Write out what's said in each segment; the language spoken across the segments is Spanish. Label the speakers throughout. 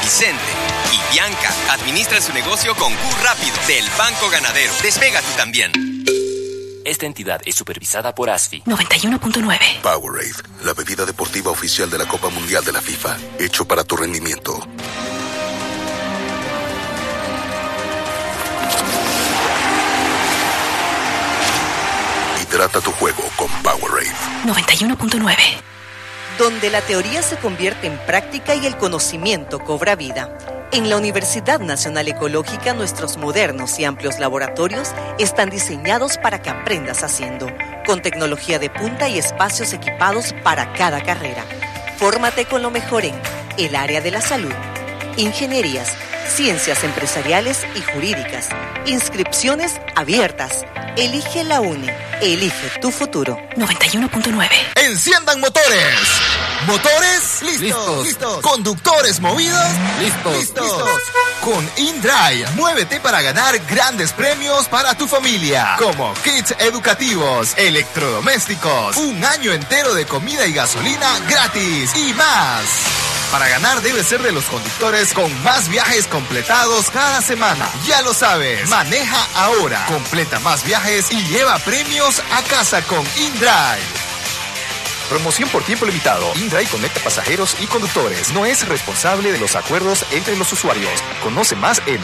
Speaker 1: Vicente y Bianca administran su negocio con Q Rápido del Banco Ganadero. Despega tú también.
Speaker 2: Esta entidad es supervisada por ASFI.
Speaker 3: 91.9.
Speaker 4: Powerade, la bebida deportiva oficial de la Copa Mundial de la FIFA. Hecho para tu rendimiento. Hidrata tu juego con Powerade.
Speaker 3: 91.9.
Speaker 5: Donde la teoría se convierte en práctica y el conocimiento cobra vida. En la Universidad Nacional Ecológica, nuestros modernos y amplios laboratorios están diseñados para que aprendas haciendo, con tecnología de punta y espacios equipados para cada carrera. Fórmate con lo mejor en el área de la salud, ingenierías, ciencias empresariales y jurídicas. Inscripciones abiertas. Elige la UNE. Elige tu futuro.
Speaker 3: 91.9.
Speaker 6: ¡Enciendan motores! ¿Motores? ¡Listos! ¿Conductores movidos? ¡Listos! Con InDrive, muévete para ganar grandes premios para tu familia, como kits educativos, electrodomésticos, un año entero de comida y gasolina gratis y más. Para ganar debes ser de los conductores con más viajes completados cada semana. Ya lo sabes, maneja ahora, completa más viajes y lleva premios a casa con InDrive. Promoción por tiempo limitado. InDrive conecta pasajeros y conductores. No es responsable de los acuerdos entre los usuarios. Conoce más en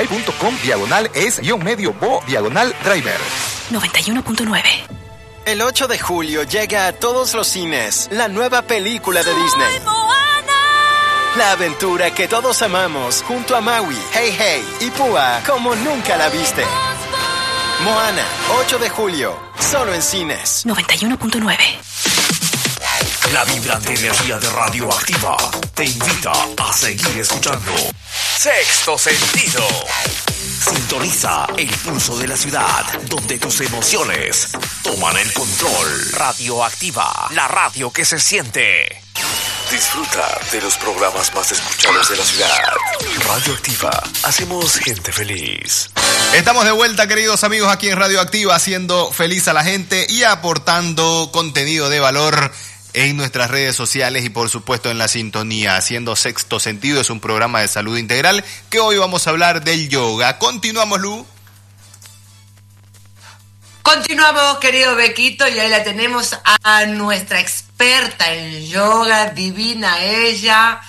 Speaker 6: indrive.com/es-medio-bo/driver.
Speaker 3: 91.9.
Speaker 7: El 8 de julio llega a todos los cines la nueva película de Disney. La aventura que todos amamos, junto a Maui, Hey Hey y Púa, como nunca la viste. Moana, 8 de julio, solo en cines.
Speaker 3: 91.9.
Speaker 2: La vibrante energía de Radioactiva te invita a seguir escuchando Sexto Sentido. Sintoniza el pulso de la ciudad, donde tus emociones toman el control. Radioactiva, la radio que se siente. Disfruta de los programas más escuchados de la ciudad. Radioactiva, hacemos gente feliz.
Speaker 6: Estamos de vuelta, queridos amigos, aquí en Radioactiva, haciendo feliz a la gente y aportando contenido de valor en nuestras redes sociales y por supuesto en la sintonía. Haciendo Sexto Sentido es un programa de salud integral que hoy vamos a hablar del yoga. Continuamos, Lu.
Speaker 8: Continuamos, querido Bequito, y ahí la tenemos a nuestra experta en yoga, divina ella.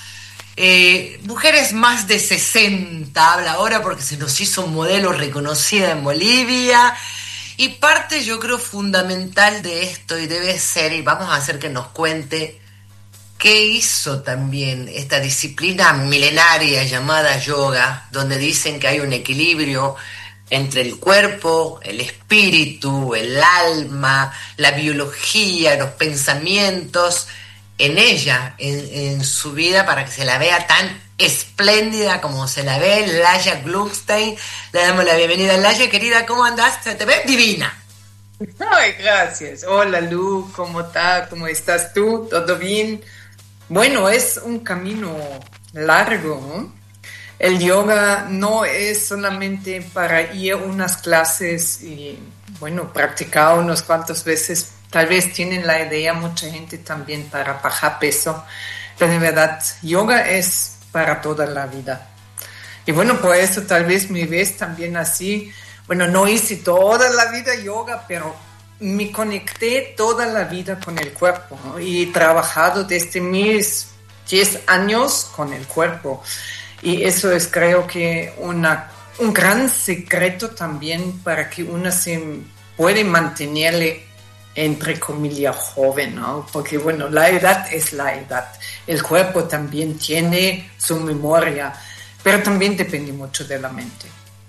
Speaker 8: Mujeres más de 60 habla ahora porque se nos hizo un modelo reconocida en Bolivia. Y parte, yo creo, fundamental de esto, y debe ser, y vamos a hacer que nos cuente, qué hizo también esta disciplina milenaria llamada yoga, donde dicen que hay un equilibrio entre el cuerpo, el espíritu, el alma, la biología, los pensamientos, en ella, en su vida, para que se la vea tan espléndida como se la ve Laya Glumstein. Le damos la bienvenida. Laya, querida, ¿cómo andás? Se te ve divina.
Speaker 9: Ay, gracias. Hola, Lu, ¿cómo está? ¿Cómo estás tú? ¿Todo bien? Bueno, es un camino largo, ¿no? El yoga no es solamente para ir a unas clases y, bueno, practicar unas cuantas veces. Tal vez tienen la idea mucha gente también para bajar peso, pero de verdad, yoga es para toda la vida. Y bueno, por eso tal vez me ves también así. Bueno, no hice toda la vida yoga, pero me conecté toda la vida con el cuerpo, ¿no? Y he trabajado desde mis 10 años con el cuerpo. Y eso es, creo que, un gran secreto también para que uno se puede mantenerle, entre comillas, joven, ¿no? Porque, bueno, la edad es la edad. El cuerpo también tiene su memoria, pero también depende mucho de la mente.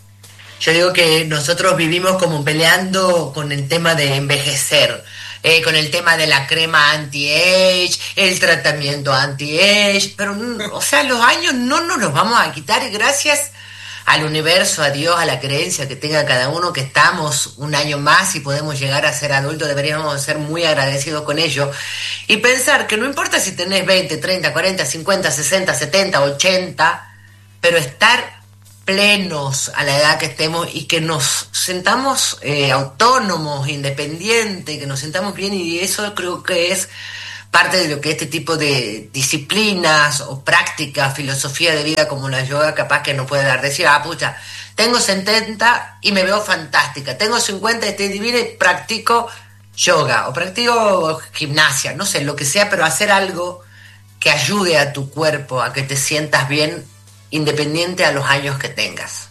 Speaker 8: Yo digo que nosotros vivimos como peleando con el tema de envejecer, con el tema de la crema anti-age, el tratamiento anti-age, pero, o sea, los años no nos los vamos a quitar, y gracias al universo, a Dios, a la creencia que tenga cada uno, que estamos un año más y podemos llegar a ser adultos, deberíamos ser muy agradecidos con ello y pensar que no importa si tenés 20, 30, 40, 50, 60, 70, 80, pero estar plenos a la edad que estemos y que nos sentamos autónomos, independientes, que nos sentamos bien, y eso creo que es parte de lo que este tipo de disciplinas o prácticas, filosofía de vida como la yoga, capaz que no puede dar. Decir, pucha, tengo 70 y me veo fantástica, tengo 50 y estoy divina y practico yoga o practico gimnasia, no sé, lo que sea, pero hacer algo que ayude a tu cuerpo a que te sientas bien independiente a los años que tengas.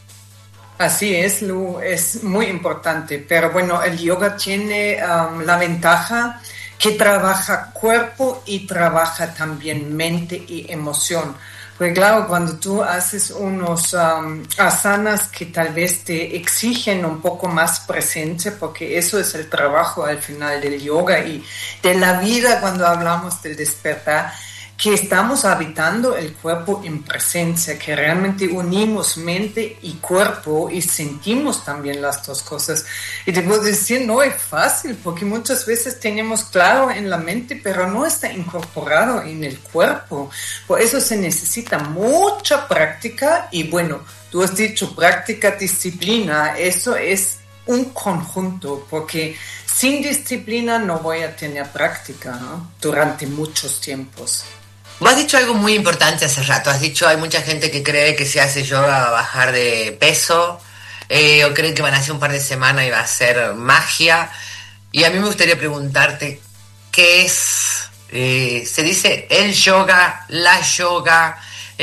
Speaker 9: Así es, Lu, es muy importante, pero bueno, el yoga tiene la ventaja que trabaja cuerpo y trabaja también mente y emoción. Porque claro, cuando tú haces unos asanas que tal vez te exigen un poco más presencia, porque eso es el trabajo al final del yoga y de la vida cuando hablamos del despertar, que estamos habitando el cuerpo en presencia, que realmente unimos mente y cuerpo y sentimos también las dos cosas. Y te puedo decir, no es fácil, porque muchas veces tenemos claro en la mente, pero no está incorporado en el cuerpo. Por eso se necesita mucha práctica y bueno, tú has dicho práctica, disciplina, eso es un conjunto, porque sin disciplina no voy a tener práctica, ¿no? Durante muchos tiempos.
Speaker 8: Vos has dicho algo muy importante hace rato. Has dicho, hay mucha gente que cree que si hace yoga va a bajar de peso, o creen que van a hacer un par de semanas y va a ser magia. Y a mí me gustaría preguntarte, ¿qué es? Se dice el yoga, la yoga,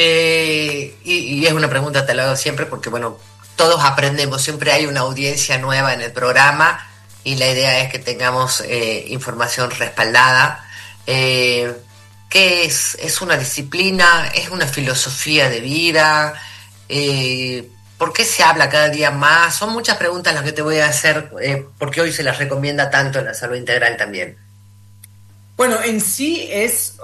Speaker 8: y es una pregunta, te la hago siempre porque, bueno, todos aprendemos, siempre hay una audiencia nueva en el programa y la idea es que tengamos información respaldada. ¿Qué es? ¿Es una disciplina? ¿Es una filosofía de vida? ¿Por qué se habla cada día más? Son muchas preguntas las que te voy a hacer, porque hoy se las recomienda tanto en la salud integral también.
Speaker 9: Bueno, en sí es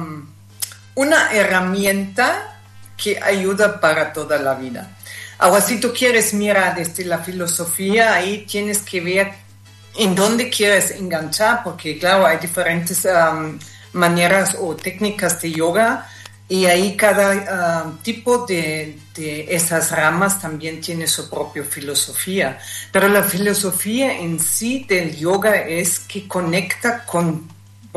Speaker 9: una herramienta que ayuda para toda la vida. Ahora, si tú quieres mirar desde la filosofía, ahí tienes que ver en dónde quieres enganchar, porque claro, hay diferentes maneras o técnicas de yoga y ahí cada tipo de esas ramas también tiene su propia filosofía. Pero la filosofía en sí del yoga es que conecta con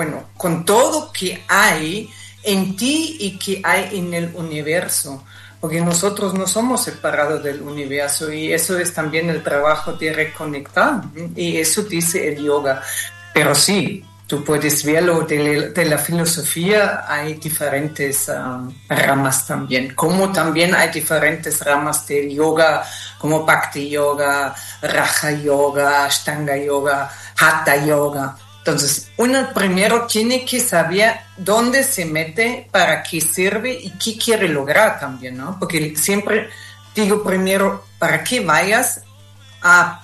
Speaker 9: todo que hay en ti y que hay en el universo. Porque nosotros no somos separados del universo y eso es también el trabajo de reconectar. Y eso dice el yoga. Pero sí, tú puedes verlo de la filosofía, hay diferentes ramas también. Como también hay diferentes ramas del yoga, como Bhakti Yoga, Raja Yoga, Ashtanga Yoga, Hatha Yoga. Entonces, uno primero tiene que saber dónde se mete, para qué sirve y qué quiere lograr también, ¿no? Porque siempre digo primero, para que vayas a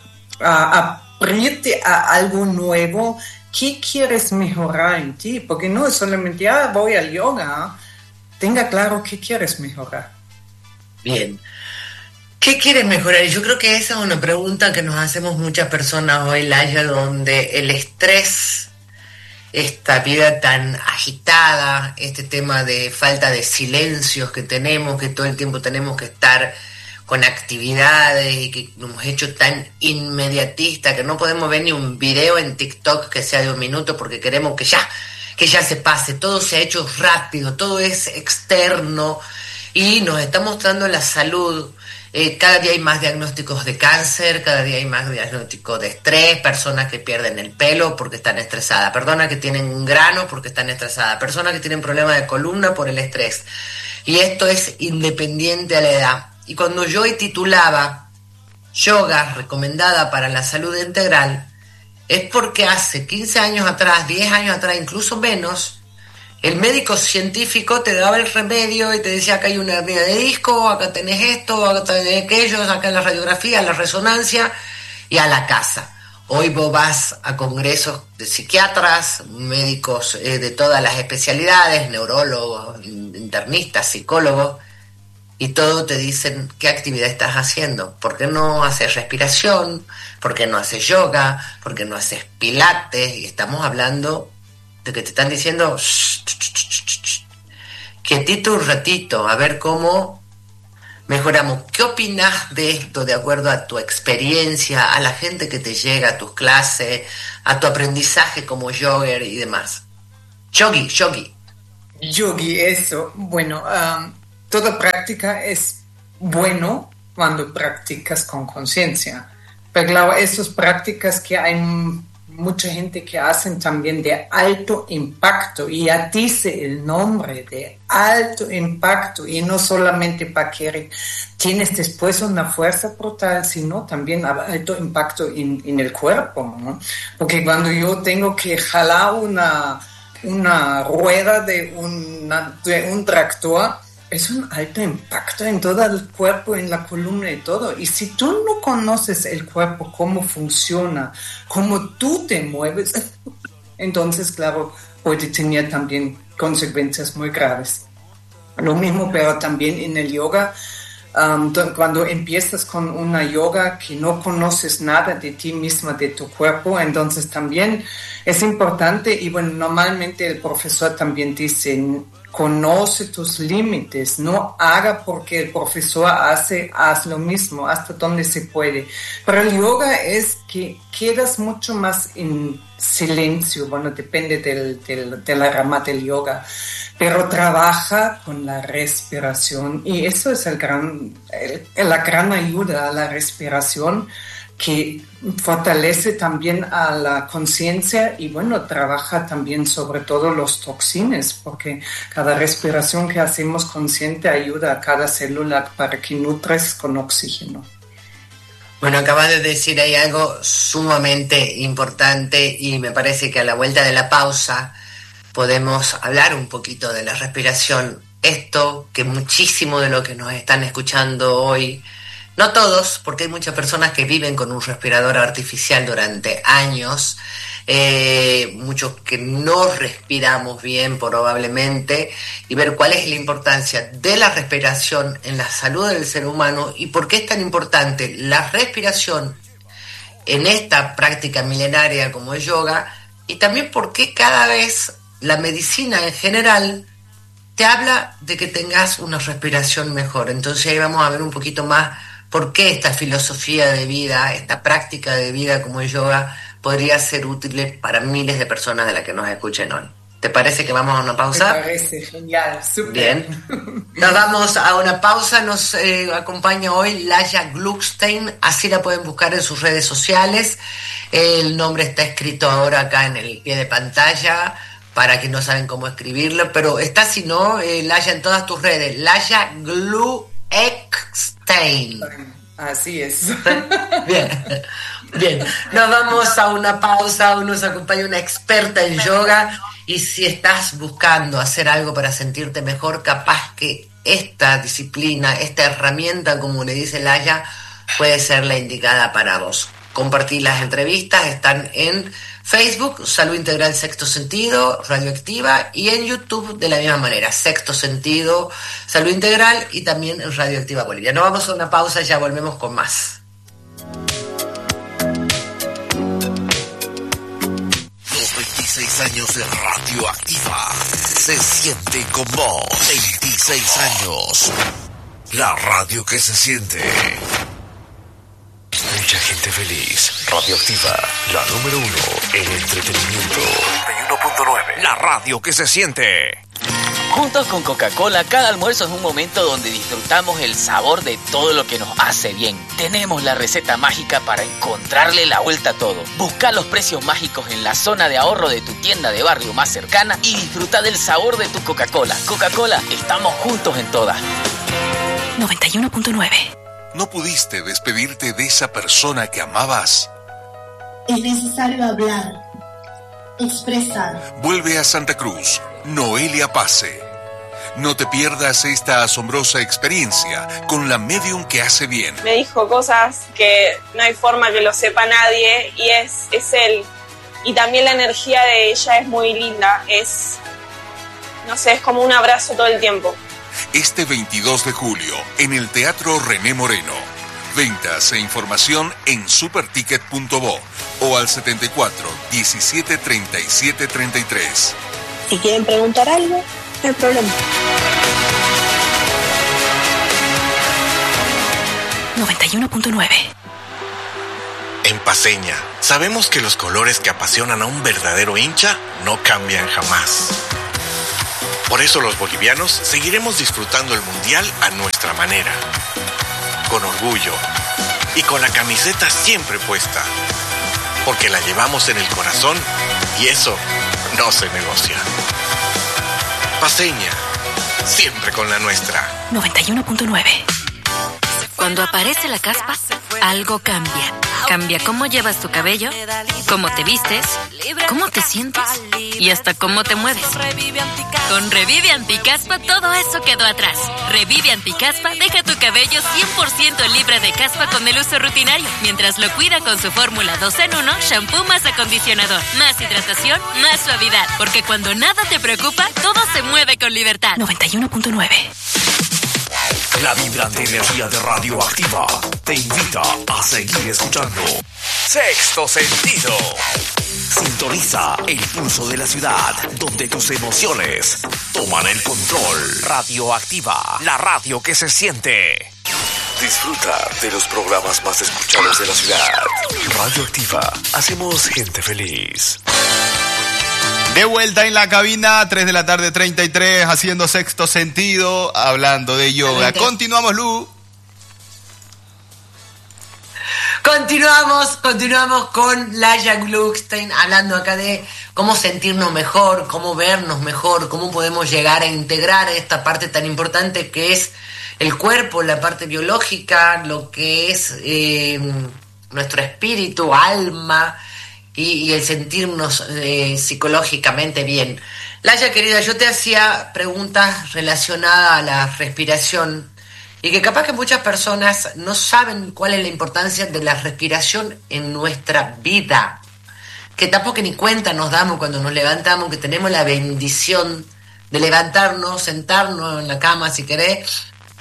Speaker 9: abrirte a algo nuevo, ¿qué quieres mejorar en ti? Porque no es solamente, voy al yoga, tenga claro qué quieres mejorar.
Speaker 8: Bien. ¿Qué quieres mejorar? Yo creo que esa es una pregunta que nos hacemos muchas personas hoy, Laia, donde el estrés, esta vida tan agitada, este tema de falta de silencios que tenemos, que todo el tiempo tenemos que estar con actividades y que nos hemos hecho tan inmediatista que no podemos ver ni un video en TikTok que sea de 1 minuto porque queremos que ya se pase, todo se ha hecho rápido, todo es externo y nos está mostrando la salud. Cada día hay más diagnósticos de cáncer, cada día hay más diagnósticos de estrés, personas que pierden el pelo porque están estresadas, personas que tienen granos porque están estresadas, personas que tienen problemas de columna por el estrés. Y esto es independiente a la edad. Y cuando yo titulaba yoga recomendada para la salud integral, es porque hace 15 años atrás, 10 años atrás, incluso menos, el médico científico te daba el remedio y te decía acá hay una hernia de disco, acá tenés esto, acá tenés aquello, acá en la radiografía, la resonancia y a la casa. Hoy vos vas a congresos de psiquiatras, médicos de todas las especialidades, neurólogos, internistas, psicólogos, y todo te dicen qué actividad estás haciendo. ¿Por qué no haces respiración? ¿Por qué no haces yoga? ¿Por qué no haces pilates? Y estamos hablando de que te están diciendo quietito un ratito, a ver cómo mejoramos. ¿Qué opinas de esto de acuerdo a tu experiencia, a la gente que te llega, a tus clases, a tu aprendizaje como yogger y demás? Yogi.
Speaker 9: Yogi, eso. Bueno, toda práctica es bueno cuando practicas con conciencia. Pero claro, esas prácticas que hay mucha gente que hacen también de alto impacto, y ya dice el nombre de alto impacto, y no solamente para que tienes después una fuerza brutal, sino también alto impacto en el cuerpo, ¿no? Porque cuando yo tengo que jalar una rueda de un tractor, es un alto impacto en todo el cuerpo, en la columna y todo. Y si tú no conoces el cuerpo, cómo funciona, cómo tú te mueves, entonces, claro, puede tener también consecuencias muy graves. Lo mismo, pero también en el yoga, cuando empiezas con una yoga que no conoces nada de ti misma, de tu cuerpo, entonces también es importante, y bueno, normalmente el profesor también dice, conoce tus límites, no haga porque el profesor haz lo mismo, hasta donde se puede. Pero el yoga es que quedas mucho más en silencio, bueno, depende de la rama del yoga, pero trabaja con la respiración, y eso es la gran ayuda a la respiración, que fortalece también a la conciencia, y bueno, trabaja también sobre todo los toxines, porque cada respiración que hacemos consciente ayuda a cada célula para que nutres con oxígeno.
Speaker 8: Bueno, acabas de decir ahí algo sumamente importante, y me parece que a la vuelta de la pausa podemos hablar un poquito de la respiración. Esto que muchísimo de lo que nos están escuchando hoy, no todos, porque hay muchas personas que viven con un respirador artificial durante años, muchos que no respiramos bien probablemente, y ver cuál es la importancia de la respiración en la salud del ser humano y por qué es tan importante la respiración en esta práctica milenaria como el yoga, y también por qué cada vez la medicina en general te habla de que tengas una respiración mejor. Entonces ahí vamos a ver un poquito más por qué esta filosofía de vida, esta práctica de vida como el yoga podría ser útil para miles de personas de las que nos escuchen hoy. ¿Te parece que vamos a una pausa?
Speaker 9: Me parece genial, súper.
Speaker 8: Bien. Nos vamos a una pausa. Nos acompaña hoy Laya Gluckstein. Así la pueden buscar en sus redes sociales. El nombre está escrito ahora acá en el pie de pantalla para que no saben cómo escribirlo, pero está, si no, Laya, en todas tus redes. Laya Gluckstein.
Speaker 9: Así es.
Speaker 8: Bien. Nos vamos a una pausa. Hoy nos acompaña una experta en yoga, y si estás buscando hacer algo para sentirte mejor, capaz que esta disciplina, esta herramienta, como le dice Laya, puede ser la indicada para vos. Compartí las entrevistas, están en Facebook, Salud Integral Sexto Sentido, Radioactiva, y en YouTube de la misma manera, Sexto Sentido, Salud Integral, y también en Radioactiva Bolivia. Nos vamos a una pausa, ya volvemos con más.
Speaker 2: Los 26 años de Radioactiva se siente como 26 años. La radio que se siente. Mucha gente feliz. Radioactiva, la número 1 en entretenimiento. 91.9. La radio que se siente.
Speaker 10: Juntos con Coca-Cola, cada almuerzo es un momento donde disfrutamos el sabor de todo lo que nos hace bien. Tenemos la receta mágica para encontrarle la vuelta a todo. Busca los precios mágicos en la zona de ahorro de tu tienda de barrio más cercana y disfruta del sabor de tu Coca-Cola. Coca-Cola, estamos juntos en todas.
Speaker 3: 91.9.
Speaker 4: ¿No pudiste despedirte de esa persona que amabas?
Speaker 11: Es necesario hablar, expresar.
Speaker 4: Vuelve a Santa Cruz, Noelia Pase. No te pierdas esta asombrosa experiencia con la medium que hace bien.
Speaker 12: Me dijo cosas que no hay forma que lo sepa nadie, y es él. Y también la energía de ella es muy linda, es como un abrazo todo el tiempo.
Speaker 4: Este 22 de julio, en el Teatro René Moreno. Ventas e información en superticket.bo o al 74 17 37 33.
Speaker 12: Si quieren preguntar algo, no hay problema.
Speaker 3: 91.9.
Speaker 13: En Paceña, sabemos que los colores que apasionan a un verdadero hincha no cambian jamás. Por eso los bolivianos seguiremos disfrutando el Mundial a nuestra manera, con orgullo y con la camiseta siempre puesta, porque la llevamos en el corazón y eso no se negocia. Paceña, siempre con la nuestra.
Speaker 3: 91.9.
Speaker 14: Cuando aparece la caspa, algo cambia. Cambia cómo llevas tu cabello, cómo te vistes, cómo te sientes y hasta cómo te mueves. Con Revive Anticaspa todo eso quedó atrás. Revive Anticaspa deja tu cabello 100% libre de caspa con el uso rutinario, mientras lo cuida con su fórmula 2 en 1, shampoo más acondicionador, más hidratación, más suavidad. Porque cuando nada te preocupa, todo se mueve con libertad.
Speaker 3: 91.9.
Speaker 2: La vibrante energía de Radioactiva te invita a seguir escuchando Sexto Sentido. Sintoniza el pulso de la ciudad, donde tus emociones toman el control. Radioactiva, la radio que se siente. Disfruta de los programas más escuchados de la ciudad. Radioactiva, hacemos gente feliz.
Speaker 15: De vuelta en la cabina, 3 de la tarde, 33, haciendo Sexto Sentido, hablando de yoga. Continuamos, Lu.
Speaker 8: Continuamos con Laia Gluckstein, hablando acá de cómo sentirnos mejor, cómo vernos mejor, cómo podemos llegar a integrar esta parte tan importante que es el cuerpo, la parte biológica, lo que es nuestro espíritu, alma, y el sentirnos psicológicamente bien. Laia, querida, yo te hacía preguntas relacionadas a la respiración y que capaz que muchas personas no saben cuál es la importancia de la respiración en nuestra vida, que tampoco ni cuenta nos damos cuando nos levantamos, que tenemos la bendición de levantarnos, sentarnos en la cama si querés,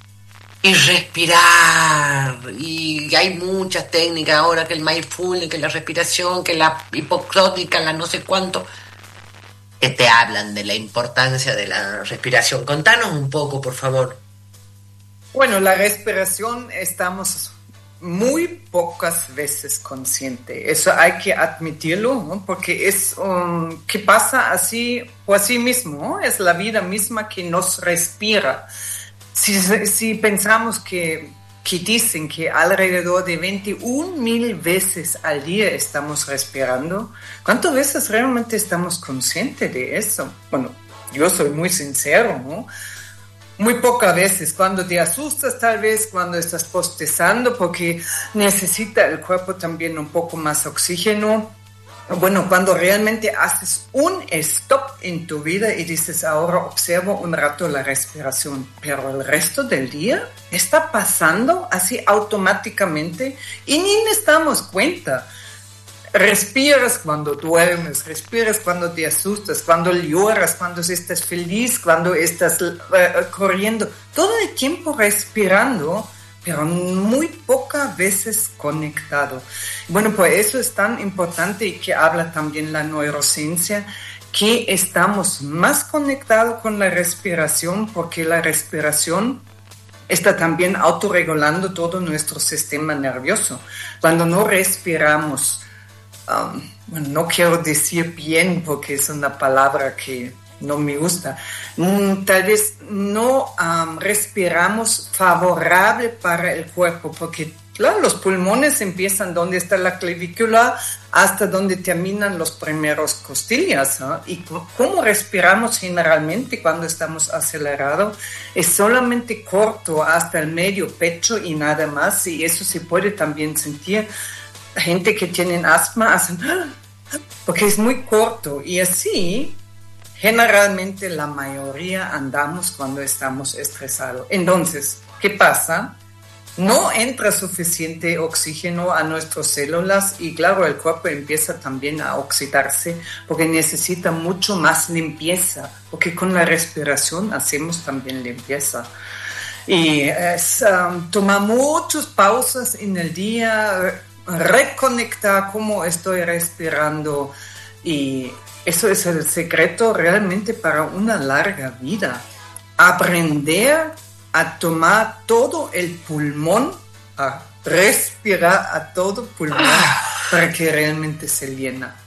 Speaker 8: y respirar. Y hay muchas técnicas ahora, que el mindfulness, que la respiración, que la hipocrótica, la no sé cuánto, que te hablan de la importancia de la respiración. Contanos un poco, por favor.
Speaker 9: Bueno, la respiración estamos muy pocas veces conscientes. Eso hay que admitirlo, ¿no? Porque es que pasa así por sí mismo, ¿no? Es la vida misma que nos respira. Si pensamos que dicen que alrededor de 21,000 veces al día estamos respirando, ¿cuántas veces realmente estamos conscientes de eso? Bueno, yo soy muy sincero, ¿no? Muy pocas veces, cuando te asustas tal vez, cuando estás bostezando, porque necesita el cuerpo también un poco más oxígeno. Bueno, cuando realmente haces un stop en tu vida y dices, ahora observo un rato la respiración, pero el resto del día está pasando así automáticamente y ni nos damos cuenta. Respiras cuando duermes, respiras cuando te asustas, cuando lloras, cuando estás feliz, cuando estás corriendo. Todo el tiempo respirando, pero muy pocas veces conectado. Bueno, por eso es tan importante, y que habla también la neurociencia, que estamos más conectados con la respiración, porque la respiración está también autorregulando todo nuestro sistema nervioso. Cuando no respiramos, bueno, no quiero decir bien porque es una palabra que no me gusta, tal vez no respiramos favorable para el cuerpo, porque claro, los pulmones empiezan donde está la clavícula hasta donde terminan los primeros costillas, ¿no? Y cómo respiramos generalmente cuando estamos acelerados es solamente corto hasta el medio pecho y nada más, y eso se puede también sentir. Gente que tienen asma hacen porque es muy corto, y así generalmente la mayoría andamos cuando estamos estresados. Entonces, ¿qué pasa? No entra suficiente oxígeno a nuestras células y claro, el cuerpo empieza también a oxidarse porque necesita mucho más limpieza, porque con la respiración hacemos también limpieza. Y toma muchas pausas en el día, reconectar cómo estoy respirando, y eso es el secreto realmente para una larga vida. Aprender a tomar todo el pulmón, a respirar a todo pulmón para que realmente se llena.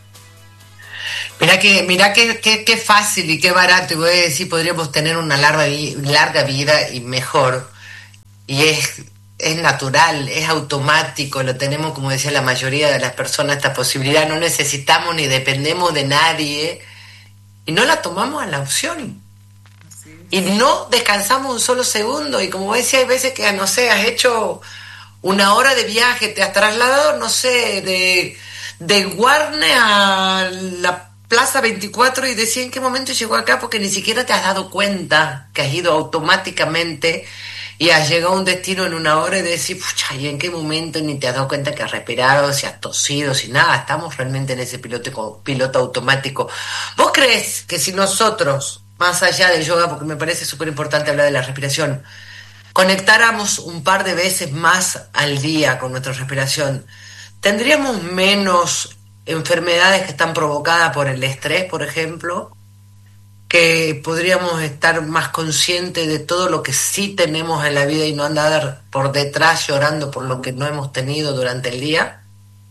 Speaker 8: Mirá qué fácil y qué barato, voy a decir, podríamos tener una larga vida y mejor. Y es natural, es automático, lo tenemos, como decía la mayoría de las personas, esta posibilidad, no necesitamos ni dependemos de nadie y no la tomamos a la opción. Y no descansamos un solo segundo. Y como decía, hay veces que, no sé, has hecho 1 hora de viaje, te has trasladado, no sé, de Guarne a la Plaza 24 y decía en qué momento llegó acá, porque ni siquiera te has dado cuenta que has ido automáticamente y has llegado a un destino en 1 hora y decís, pucha, ¿y en qué momento ni te has dado cuenta que has respirado, si has tosido, si nada? Estamos realmente en ese piloto automático. ¿Vos crees que si nosotros, más allá del yoga, porque me parece súper importante hablar de la respiración, conectáramos un par de veces más al día con nuestra respiración, tendríamos menos enfermedades que están provocadas por el estrés, por ejemplo, que podríamos estar más conscientes de todo lo que sí tenemos en la vida y no andar por detrás llorando por lo que no hemos tenido durante el día?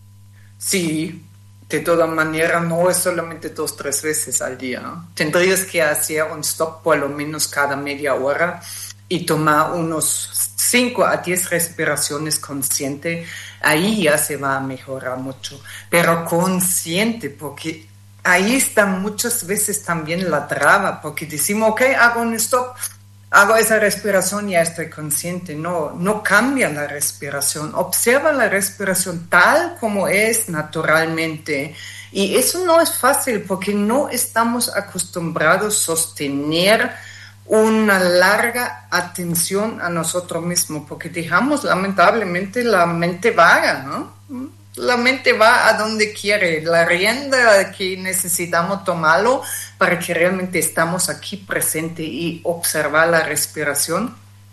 Speaker 9: Sí, de todas maneras no es solamente 2-3 veces al día, ¿no? Tendrías que hacer un stop por lo menos cada media hora y tomar unos 5 a 10 respiraciones consciente. Ahí ya se va a mejorar mucho, pero consciente, porque ahí está muchas veces también la traba, porque decimos, ok, hago un stop, hago esa respiración, ya estoy consciente. No cambia la respiración, observa la respiración tal como es naturalmente. Y eso no es fácil porque no estamos acostumbrados a sostener una larga atención a nosotros mismos, porque dejamos lamentablemente la mente vaga, ¿no? La mente va a donde quiere, la rienda que necesitamos tomarlo para que realmente estamos aquí presentes y observar la respiración.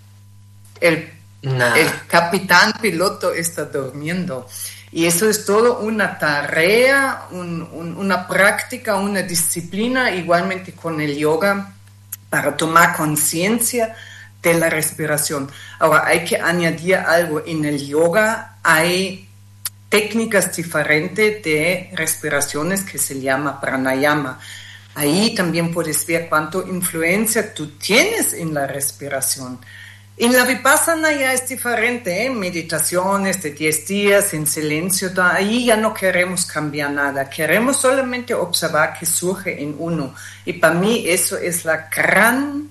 Speaker 9: El capitán piloto está durmiendo. Y eso es todo una tarea, una práctica, una disciplina, igualmente con el yoga, para tomar conciencia de la respiración. Ahora, hay que añadir algo. En el yoga hay técnicas diferentes de respiraciones que se llama pranayama. Ahí también puedes ver cuánto influencia tú tienes en la respiración. En la Vipassana ya es diferente, meditaciones de 10 días en silencio, ahí ya no queremos cambiar nada, queremos solamente observar que surge en uno. Y para mí eso es la gran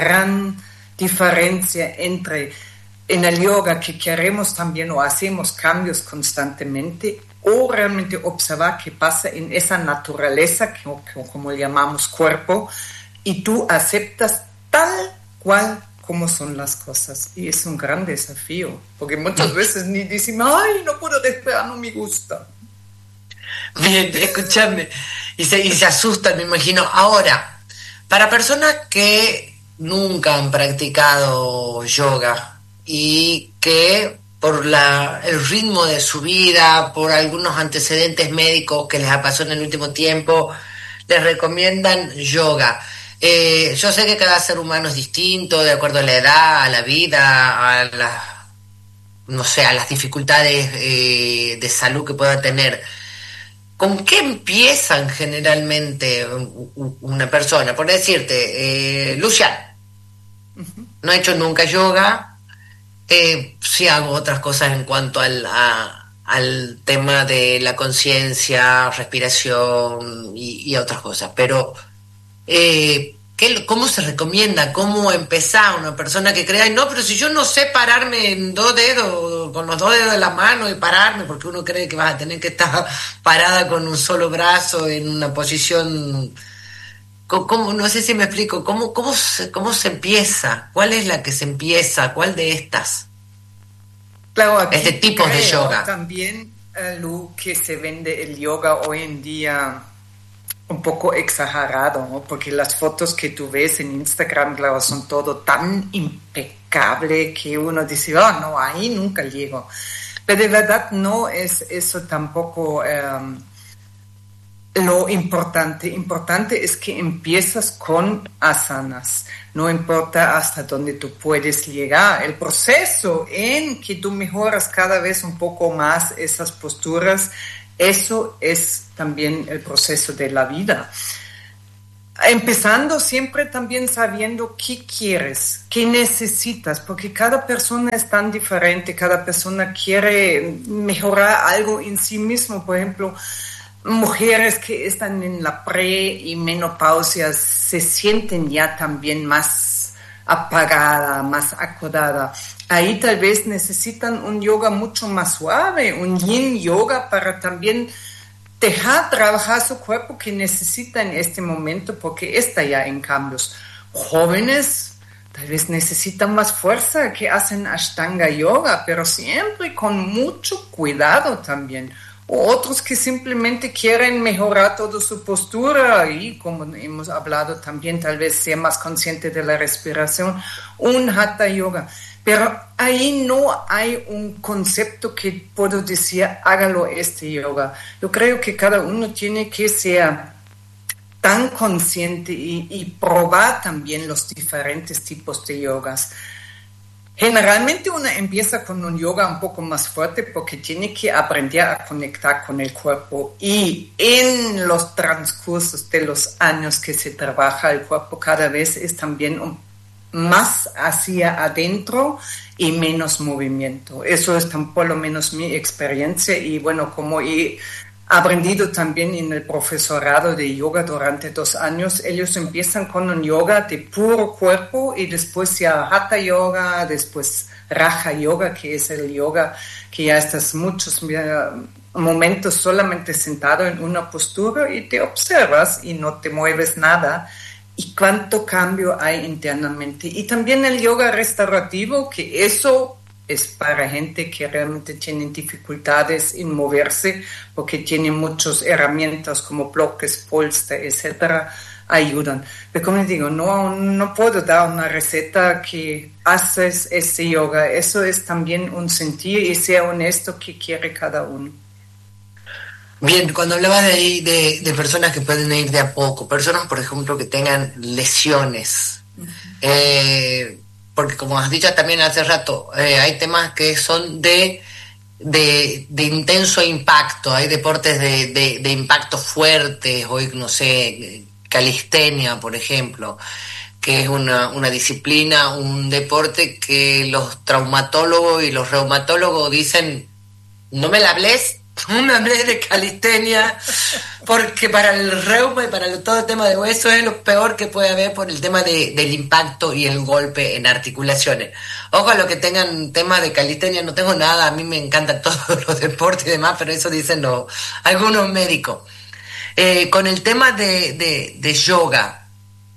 Speaker 9: diferencia entre en el yoga, que queremos también o hacemos cambios constantemente, o realmente observar qué pasa en esa naturaleza, que como llamamos cuerpo, y tú aceptas tal cual como son las cosas. Y es un gran desafío, porque muchas veces ni decimos, ay, no puedo respirar, no me gusta.
Speaker 8: Bien, escúchame. Y se asustan, me imagino. Ahora, para personas que nunca han practicado yoga y que por el ritmo de su vida, por algunos antecedentes médicos que les ha pasado en el último tiempo, les recomiendan yoga. Yo sé que cada ser humano es distinto, de acuerdo a la edad, a la vida, a las dificultades de salud que pueda tener. ¿Con qué empiezan generalmente una persona? Por decirte, Lucian, no he hecho nunca yoga, sí hago otras cosas en cuanto al tema de la conciencia, respiración y otras cosas, pero ¿cómo se recomienda? ¿Cómo empezar una persona que crea, no, pero si yo no sé pararme en 2 dedos, con los 2 dedos de la mano y pararme, porque uno cree que vas a tener que estar parada con un solo brazo en una posición, ¿cómo? No sé si me explico, ¿cómo se empieza? ¿Cuál es la que se empieza? ¿Cuál de estas?
Speaker 9: Claro, aquí
Speaker 8: este tipo de yoga.
Speaker 9: También, Lu, que se vende el yoga hoy en día un poco exagerado, ¿no? Porque las fotos que tú ves en Instagram, claro, son todo tan impecable que uno dice, no, ahí nunca llego. Pero de verdad no es eso tampoco lo importante. Importante es que empiezas con asanas. No importa hasta dónde tú puedes llegar. El proceso en que tú mejoras cada vez un poco más esas posturas Eso es también el proceso de la vida. Empezando siempre también sabiendo qué quieres, qué necesitas, porque cada persona es tan diferente, cada persona quiere mejorar algo en sí mismo. Por ejemplo, mujeres que están en la pre y menopausia se sienten ya también más apagada, más acordada. Ahí tal vez necesitan un yoga mucho más suave, un yin yoga para también dejar trabajar su cuerpo que necesita en este momento porque está ya en cambios. Jóvenes tal vez necesitan más fuerza, que hacen Ashtanga yoga, pero siempre con mucho cuidado también. O otros que simplemente quieren mejorar toda su postura y, como hemos hablado también, tal vez ser más consciente de la respiración, un Hatha yoga. Pero ahí no hay un concepto que puedo decir, hágalo este yoga. Yo creo que cada uno tiene que ser tan consciente y probar también los diferentes tipos de yogas. Generalmente uno empieza con un yoga un poco más fuerte porque tiene que aprender a conectar con el cuerpo. Y en los transcursos de los años que se trabaja el cuerpo cada vez es también más hacia adentro y menos movimiento. Eso es por lo menos mi experiencia y bueno, como he aprendido también en el profesorado de yoga durante 2 años, ellos empiezan con un yoga de puro cuerpo y después ya Hatha yoga, después Raja yoga, que es el yoga que ya estás muchos momentos solamente sentado en una postura y te observas y no te mueves nada. Y cuánto cambio hay internamente. Y también el yoga restaurativo, que eso es para gente que realmente tiene dificultades en moverse, porque tiene muchas herramientas como bloques, polster, etcétera, ayudan. Pero como digo, no puedo dar una receta que haces este yoga. Eso es también un sentir y ser honesto que quiere cada uno.
Speaker 16: Bien, cuando hablabas de personas que pueden ir de a poco, personas, por ejemplo, que tengan lesiones, porque como has dicho también hace rato, hay temas que son de intenso impacto, hay deportes de impacto fuerte, hoy no sé, calistenia, por ejemplo, que es una disciplina, un deporte que los traumatólogos y los reumatólogos dicen, no me hablé de calistenia, porque para el reuma y para todo el tema de hueso es lo peor que puede haber por el tema del impacto y el golpe en articulaciones. Ojo a los que tengan tema de calistenia, no tengo nada, a mí me encantan todos los deportes y demás, pero eso dicen algunos médicos. Con el tema de yoga,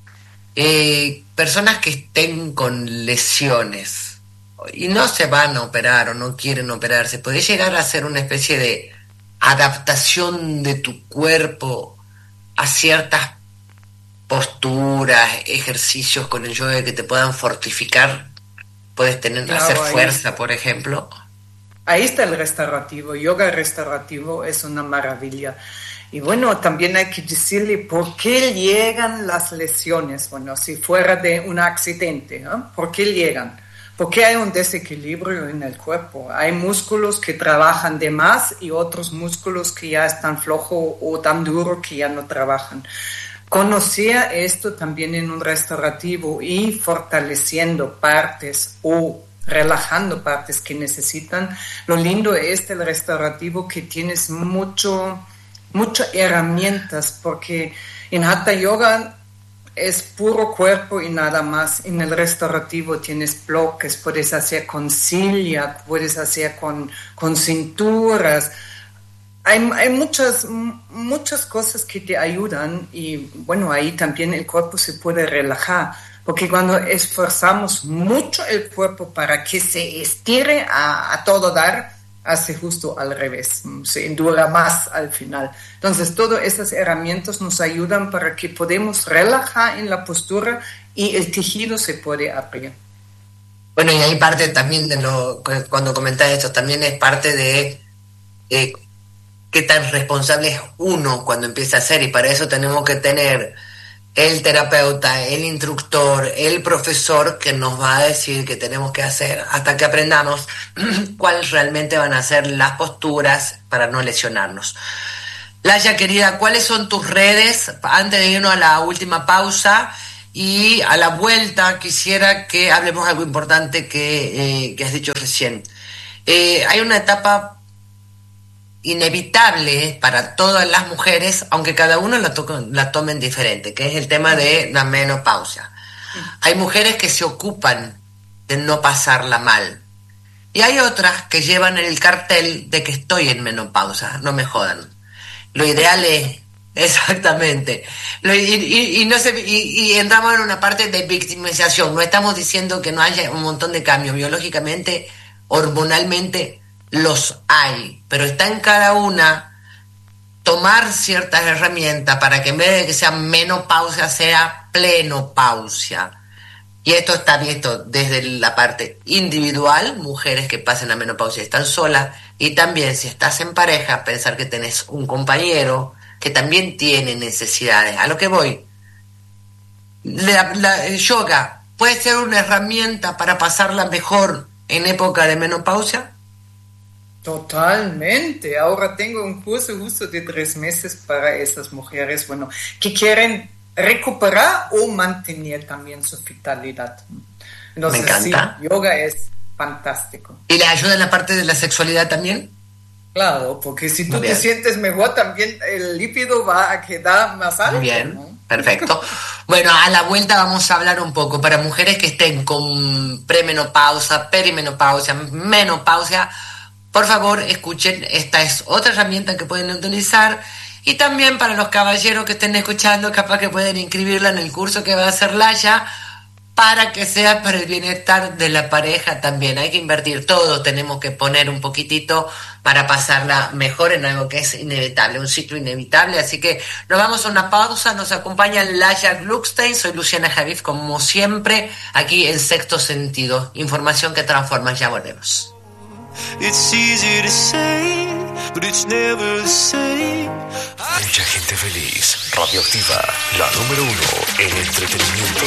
Speaker 16: personas que estén con lesiones y no se van a operar o no quieren operarse, ¿puede llegar a ser una especie de adaptación de tu cuerpo a ciertas posturas, ejercicios con el yoga que te puedan fortificar? ¿Puedes hacer fuerza, por ejemplo?
Speaker 9: Ahí está el restaurativo. Yoga restaurativo es una maravilla. Y bueno, también hay que decirle por qué llegan las lesiones. Bueno, si fuera de un accidente, ¿no? ¿Por qué llegan? Porque hay un desequilibrio en el cuerpo. Hay músculos que trabajan de más y otros músculos que ya están flojos o tan duros que ya no trabajan. Conocer esto también en un restaurativo y fortaleciendo partes o relajando partes que necesitan. Lo lindo es del restaurativo que tienes muchas herramientas, porque en Hatha Yoga es puro cuerpo y nada más. En el restaurativo tienes bloques, puedes hacer con silla, puedes hacer con cinturas. Hay muchas cosas que te ayudan y bueno, ahí también el cuerpo se puede relajar, porque cuando esforzamos mucho el cuerpo para que se estire a todo dar, hace justo al revés, se endura más al final. Entonces, todas esas herramientas nos ayudan para que podamos relajar en la postura y el tejido se puede abrir.
Speaker 16: Bueno, y ahí parte también cuando comentas esto, también es parte de qué tan responsable es uno cuando empieza a hacer, y para eso tenemos que tener el terapeuta, el instructor, el profesor que nos va a decir qué tenemos que hacer hasta que aprendamos cuáles realmente van a ser las posturas para no lesionarnos. Laia, querida, ¿cuáles son tus redes? Antes de irnos a la última pausa y a la vuelta quisiera que hablemos algo importante que has dicho recién. Hay una etapa inevitable para todas las mujeres, aunque cada uno la tomen diferente, que es el tema de la menopausia. Hay mujeres que se ocupan de no pasarla mal y hay otras que llevan el cartel de que estoy en menopausia, no me jodan. Lo ideal es exactamente y entramos en una parte de victimización. No estamos diciendo que no haya un montón de cambios biológicamente, hormonalmente los hay, pero está en cada una tomar ciertas herramientas para que en vez de que sea menopausia sea plenopausia. Y esto está visto desde la parte individual, mujeres que pasan la menopausia y están solas, y también si estás en pareja, pensar que tenés un compañero que también tiene necesidades. A lo que voy, el yoga puede ser una herramienta para pasarla mejor en época de menopausia.
Speaker 9: Totalmente. Ahora tengo un curso justo de 3 meses para esas mujeres, que quieren recuperar o mantener también su vitalidad. Entonces,
Speaker 16: me encanta.
Speaker 9: Sí, yoga es fantástico.
Speaker 16: ¿Y le ayuda en la parte de la sexualidad también?
Speaker 9: Claro, porque si tú te sientes mejor, también el lípido va a quedar más alto.
Speaker 16: Muy bien,
Speaker 9: ¿no?
Speaker 16: Perfecto. Bueno, a la vuelta vamos a hablar un poco para mujeres que estén con premenopausia, perimenopausia, menopausia. Por favor, escuchen, esta es otra herramienta que pueden utilizar. Y también para los caballeros que estén escuchando, capaz que pueden inscribirla en el curso que va a hacer Laia, para que sea para el bienestar de la pareja también. Hay que invertir, todos tenemos que poner un poquitito para pasarla mejor en algo que es inevitable, un ciclo inevitable. Así que nos vamos a una pausa, nos acompaña Laia Gluckstein, soy Luciana Javif, como siempre, aquí en Sexto Sentido. Información que transforma, ya volvemos.
Speaker 2: It's easy to say, but it's never the same. Mucha gente feliz. Radioactiva, la número 1 en entretenimiento.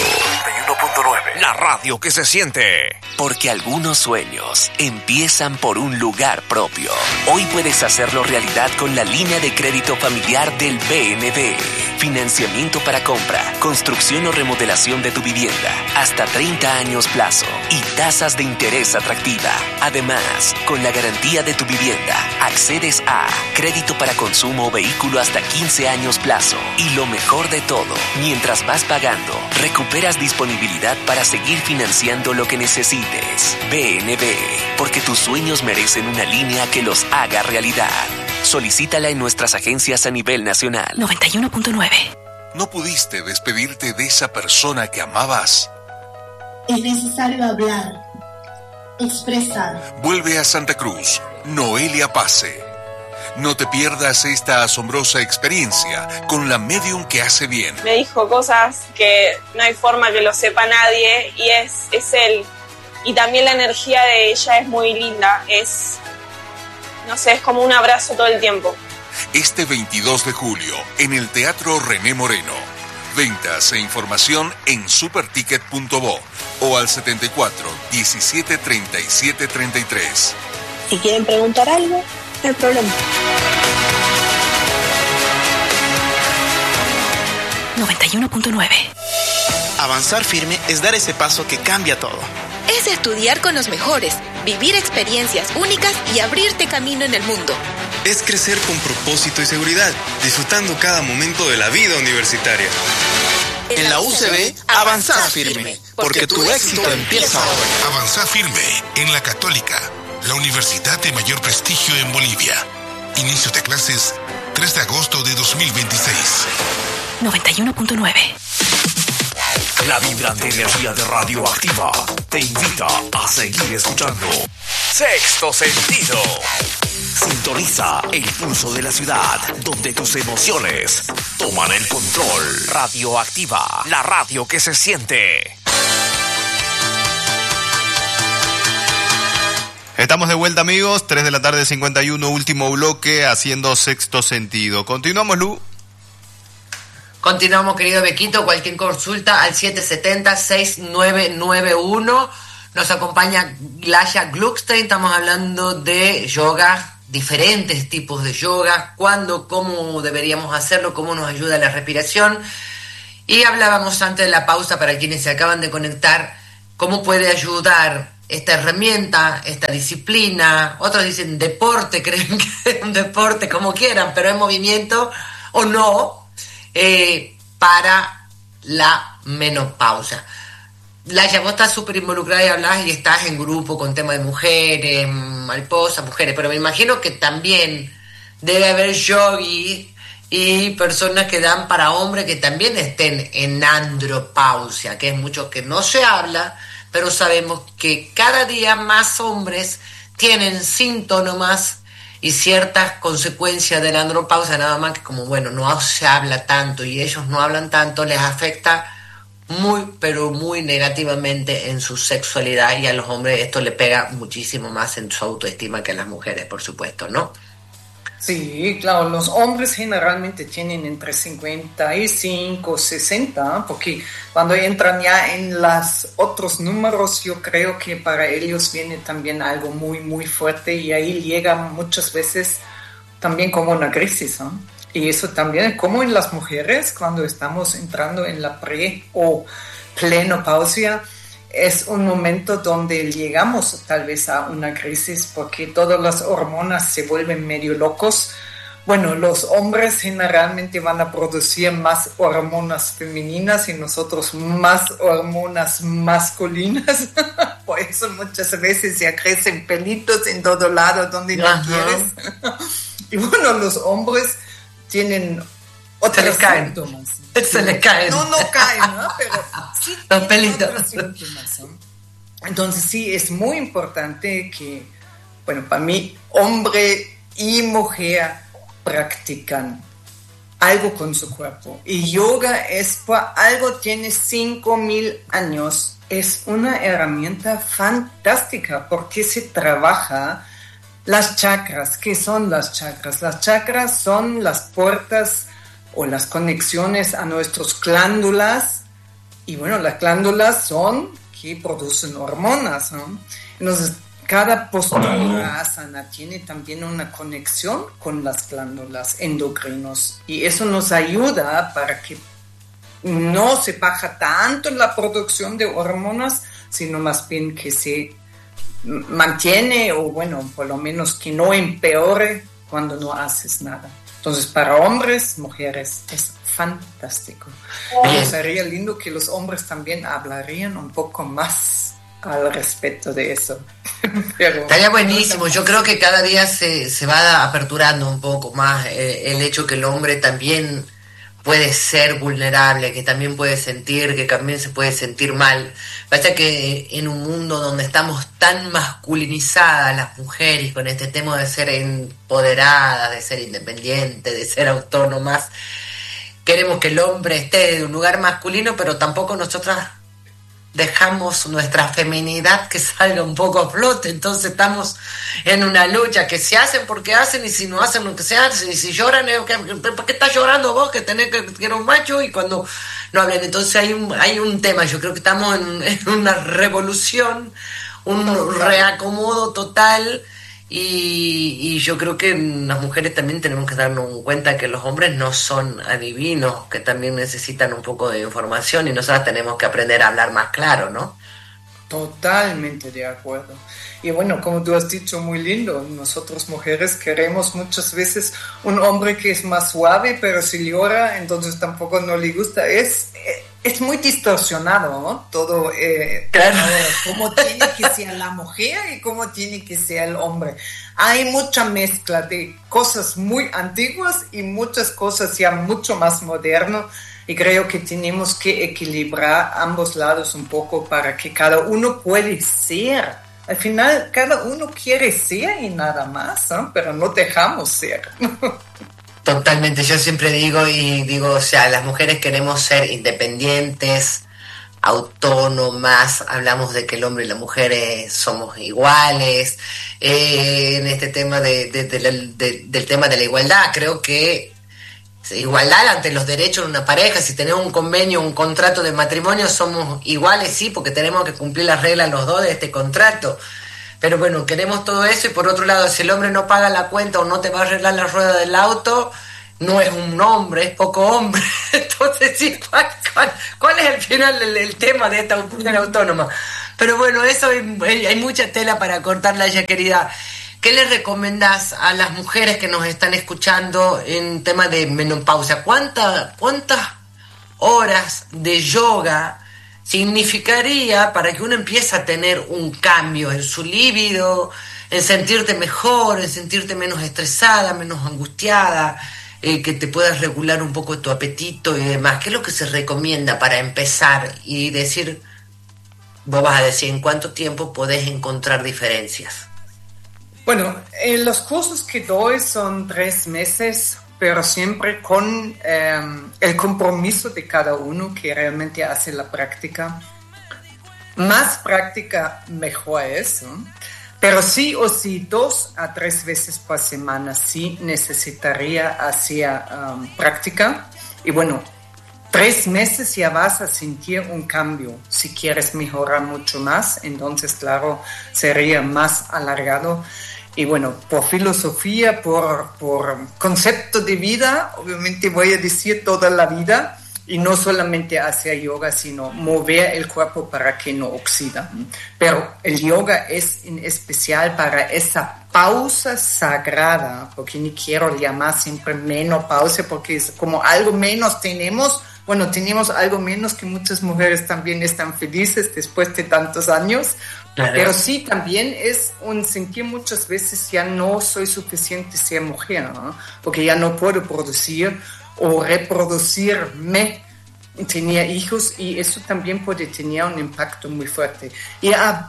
Speaker 2: 91.9.
Speaker 1: La radio que se siente. Porque algunos sueños empiezan por un lugar propio. Hoy puedes hacerlo realidad con la línea de crédito familiar del BNB. Financiamiento para compra, construcción o remodelación de tu vivienda. Hasta 30 años plazo y tasas de interés atractiva. Además, con la garantía de tu vivienda, accedes a crédito para consumo o vehículo hasta 15 años plazo. Y lo mejor de todo, mientras vas pagando, recuperas disponibilidad para seguir financiando lo que necesites. BNB, porque tus sueños merecen una línea que los haga realidad. Solicítala en nuestras agencias a nivel nacional.
Speaker 3: 91.9.
Speaker 4: ¿No pudiste despedirte de esa persona que amabas?
Speaker 11: Es necesario hablar, expresar.
Speaker 4: Vuelve a Santa Cruz, Noelia Pase. No te pierdas esta asombrosa experiencia con la medium que hace bien.
Speaker 12: Me dijo cosas que no hay forma que lo sepa nadie y es él. Y también la energía de ella es muy linda, es como un abrazo todo el tiempo.
Speaker 4: Este 22 de julio, en el Teatro René Moreno. Ventas e información en superticket.bo o al 74 17 37 33.
Speaker 12: Si quieren preguntar algo, no hay problema.
Speaker 3: 91.9.
Speaker 17: Avanzar firme es dar ese paso que cambia todo.
Speaker 18: Es estudiar con los mejores, vivir experiencias únicas y abrirte camino en el mundo.
Speaker 17: Es crecer con propósito y seguridad, disfrutando cada momento de la vida universitaria. En la UCB, avanzar firme, porque tu éxito empieza ahora.
Speaker 19: Avanzar firme en la Católica, la universidad de mayor prestigio en Bolivia. Inicio de clases 3 de agosto de 2026.
Speaker 3: 91.9.
Speaker 2: La vibrante energía de Radioactiva te invita a seguir escuchando Sexto Sentido. Sintoniza el pulso de la ciudad, donde tus emociones toman el control.
Speaker 1: Radioactiva, la radio que se siente.
Speaker 15: Estamos de vuelta, amigos, 3 de la tarde, 51, último bloque, haciendo Sexto Sentido. Continuamos, Lu.
Speaker 16: Continuamos, querido Bequito, cualquier consulta al 770-6991. Nos acompaña Glaya Gluckstein, estamos hablando de yoga, diferentes tipos de yoga, cuándo, cómo deberíamos hacerlo, cómo nos ayuda la respiración. Y hablábamos antes de la pausa, para quienes se acaban de conectar, cómo puede ayudar esta herramienta, esta disciplina. Otros dicen deporte, creen que es un deporte, como quieran, pero es movimiento o no, para la menopausia. Glaya, vos estás súper involucrada y hablas y estás en grupo con temas de mujeres, mariposas, mujeres, pero me imagino que también debe haber yogis y personas que dan para hombres que también estén en andropausia, que es mucho que no se habla, pero sabemos que cada día más hombres tienen síntomas y ciertas consecuencias de la andropausia, nada más que como, bueno, no se habla tanto y ellos no hablan tanto, les afecta muy, pero muy negativamente en su sexualidad, y a los hombres esto le pega muchísimo más en su autoestima que a las mujeres, por supuesto, ¿no?
Speaker 9: Sí, claro, los hombres generalmente tienen entre 55 y 60, porque cuando entran ya en los otros números, yo creo que para ellos viene también algo muy, muy fuerte, y ahí llega muchas veces también como una crisis, ¿no? Y eso también, como en las mujeres, cuando estamos entrando en la pre o plenopausia, es un momento donde llegamos tal vez a una crisis, porque todas las hormonas se vuelven medio locos. Bueno, los hombres generalmente van a producir más hormonas femeninas y nosotros más hormonas masculinas. Por eso muchas veces ya crecen pelitos en todo lado donde no quieres. Y bueno, los hombres tienen otros síntomas.
Speaker 16: Se les caen.
Speaker 9: No caen, ¿no? Pero sí
Speaker 16: los pelitos.
Speaker 9: Síntomas, ¿no? Entonces sí, es muy importante que, bueno, para mí, hombre y mujer practican algo con su cuerpo. Y yoga es por algo, tiene 5,000 años. Es una herramienta fantástica porque se trabaja las chakras. ¿Qué son las chakras? Las chakras son las puertas o las conexiones a nuestras glándulas, y bueno, las glándulas son que producen hormonas, ¿no? Entonces, cada postura asana tiene también una conexión con las glándulas endocrinos, y eso nos ayuda para que no se baja tanto la producción de hormonas, sino más bien que se mantiene, o bueno, por lo menos que no empeore cuando no haces nada. Entonces, para hombres, mujeres, es fantástico. Y sería lindo que los hombres también hablarían un poco más al respecto de eso. Pero
Speaker 16: estaría buenísimo. Yo creo que cada día se va aperturando un poco más el hecho que el hombre también puede ser vulnerable, que también puede sentir, que también se puede sentir mal. Pasa que en un mundo donde estamos tan masculinizadas las mujeres, con este tema de ser empoderadas, de ser independientes, de ser autónomas, queremos que el hombre esté en un lugar masculino, pero tampoco nosotras dejamos nuestra feminidad que salga un poco a flote. Entonces estamos en una lucha, que se hacen porque hacen, y si no hacen lo que se hace, y si lloran, ¿por qué estás llorando vos que tenés que eres un macho? Y cuando no hablen, entonces hay un tema. Yo creo que estamos en una revolución, un reacomodo total, y yo creo que las mujeres también tenemos que darnos cuenta que los hombres no son adivinos, que también necesitan un poco de información, y nosotras tenemos que aprender a hablar más claro, ¿no?
Speaker 9: Totalmente de acuerdo. Y bueno, como tú has dicho, muy lindo, nosotros mujeres queremos muchas veces un hombre que es más suave, pero si llora, entonces tampoco no le gusta. Es muy distorsionado, ¿no? Todo,
Speaker 16: claro.
Speaker 9: Cómo tiene que ser la mujer y cómo tiene que ser el hombre. Hay mucha mezcla de cosas muy antiguas y muchas cosas ya mucho más modernas, y creo que tenemos que equilibrar ambos lados un poco para que cada uno puede ser. Al final, cada uno quiere ser y nada más, ¿no? Pero no dejamos ser.
Speaker 16: Totalmente, yo siempre digo, o sea, las mujeres queremos ser independientes, autónomas, hablamos de que el hombre y la mujer somos iguales, en este tema del tema de la igualdad, creo que igualdad ante los derechos de una pareja. Si tenemos un convenio, un contrato de matrimonio, somos iguales, sí, porque tenemos que cumplir las reglas los dos de este contrato. Pero bueno, queremos todo eso, y por otro lado, si el hombre no paga la cuenta o no te va a arreglar la rueda del auto, no es un hombre, es poco hombre. Entonces, sí, ¿cuál es el final el tema de esta mujer autónoma? Pero bueno, eso hay mucha tela para cortar, Laia querida. ¿Qué le recomendás a las mujeres que nos están escuchando en tema de menopausia? ¿Cuántas horas de yoga significaría para que uno empiece a tener un cambio en su líbido, en sentirte mejor, en sentirte menos estresada, menos angustiada, que te puedas regular un poco tu apetito y demás? ¿Qué es lo que se recomienda para empezar y decir, vos vas a decir, en cuánto tiempo podés encontrar diferencias?
Speaker 9: Bueno, los cursos que doy son 3 meses, pero siempre con el compromiso de cada uno que realmente hace la práctica. Más práctica, mejor es, ¿no? Pero sí o sí, 2 a 3 veces por semana sí necesitaría hacer práctica. Y bueno, 3 meses ya vas a sentir un cambio. Si quieres mejorar mucho más, entonces claro, sería más alargado. Y bueno, por filosofía, por concepto de vida, obviamente voy a decir toda la vida, y no solamente hacer yoga, sino mover el cuerpo para que no oxida. Pero el yoga es en especial para esa pausa sagrada, porque ni quiero llamar siempre menopausia, porque es como algo menos tenemos. Bueno, tenemos algo menos, que muchas mujeres también están felices después de tantos años. Claro. Pero sí, también es un sentir muchas veces ya no soy suficiente ser mujer, ¿no? Porque ya no puedo producir o reproducirme, tenía hijos, y eso también puede tener un impacto muy fuerte. Y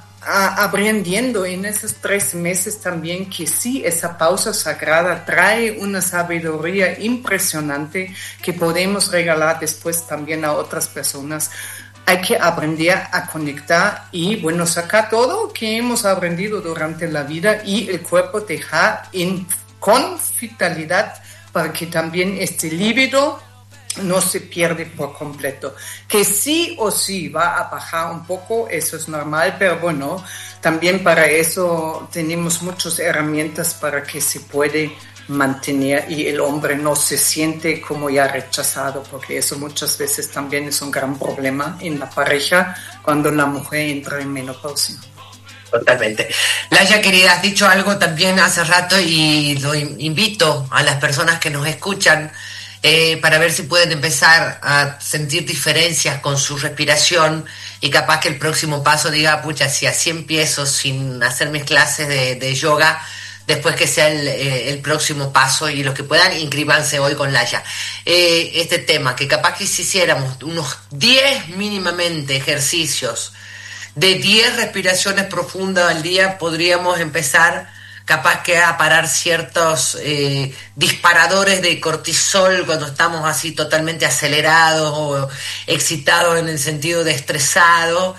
Speaker 9: aprendiendo en esos 3 meses también que sí, esa pausa sagrada trae una sabiduría impresionante que podemos regalar después también a otras personas. Hay que aprender a conectar y, bueno, sacar todo que hemos aprendido durante la vida y el cuerpo dejar con vitalidad para que también este líbido no se pierde por completo. Que sí o sí va a bajar un poco, eso es normal, pero bueno, también para eso tenemos muchas herramientas para que se puede mantener y el hombre no se siente como ya rechazado, porque eso muchas veces también es un gran problema en la pareja cuando la mujer entra en menopausia.
Speaker 16: Totalmente. Laia querida, has dicho algo también hace rato y lo invito a las personas que nos escuchan para ver si pueden empezar a sentir diferencias con su respiración, y capaz que el próximo paso diga, pucha, si así empiezo sin hacer mis clases de yoga, después que sea el próximo paso, y los que puedan inscríbanse hoy con Laia. Este tema, que capaz que si hiciéramos unos 10 mínimamente ejercicios de 10 respiraciones profundas al día, podríamos empezar capaz que a parar ciertos disparadores de cortisol cuando estamos así totalmente acelerados o excitados en el sentido de estresado,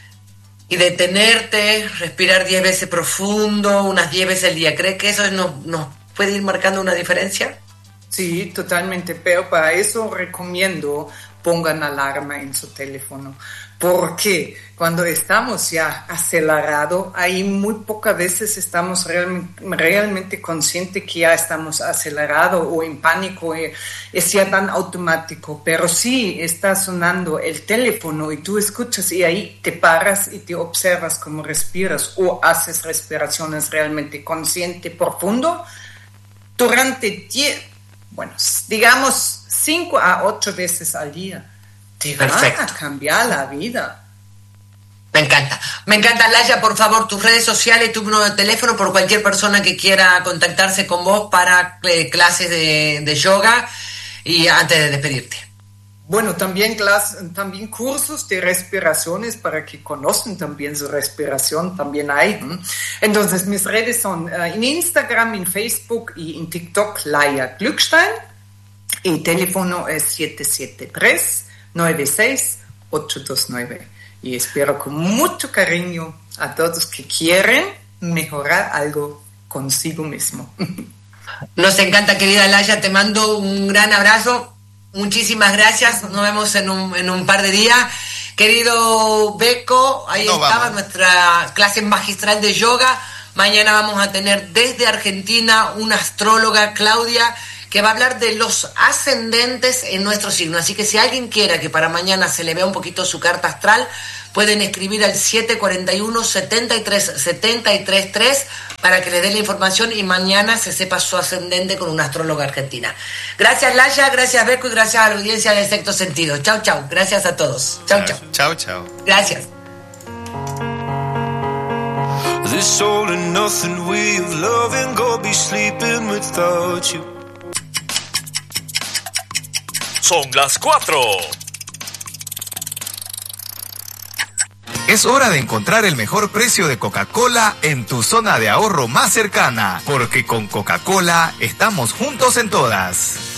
Speaker 16: y detenerte, respirar 10 veces profundo, unas 10 veces al día. ¿Cree que eso nos puede ir marcando una diferencia?
Speaker 9: Sí, totalmente, pero para eso recomiendo pongan alarma en su teléfono, porque cuando estamos ya acelerados, ahí muy pocas veces estamos realmente conscientes que ya estamos acelerados o en pánico, es ya tan automático, pero sí está sonando el teléfono y tú escuchas y ahí te paras y te observas cómo respiras o haces respiraciones realmente consciente, profundo, durante 5 a 8 veces al día. Te va a cambiar la vida.
Speaker 16: Me encanta, Laia, por favor, tus redes sociales, tu número de teléfono, por cualquier persona que quiera contactarse con vos para clases de yoga, y antes de despedirte.
Speaker 9: Bueno, también cursos de respiraciones para que conozcan también su respiración, también hay. Entonces, mis redes son en Instagram, en Facebook y en TikTok, Laia Glückstein. El teléfono es 773-96-829. Y espero con mucho cariño a todos que quieren mejorar algo consigo mismo.
Speaker 8: Nos encanta, querida Laya, te mando un gran abrazo. Muchísimas gracias. Nos vemos en un par de días. Querido Beco, ahí estaba nuestra clase magistral de yoga. Mañana vamos a tener desde Argentina una astróloga, Claudia, que va a hablar de los ascendentes en nuestro signo. Así que si alguien quiera que para mañana se le vea un poquito su carta astral, pueden escribir al 741-73-73-3 para que les dé la información y mañana se sepa su ascendente con una astróloga argentina. Gracias, Laya, gracias, Beco, y gracias a la audiencia de Sexto Sentido. Chau, chau. Gracias a todos. Chau, chau.
Speaker 15: Chau, chau.
Speaker 8: Gracias.
Speaker 20: This all and nothing way of loving, go be sleeping without you.
Speaker 2: Son las 4.
Speaker 6: Es hora de encontrar el mejor precio de Coca-Cola en tu zona de ahorro más cercana, porque con Coca-Cola estamos juntos en todas.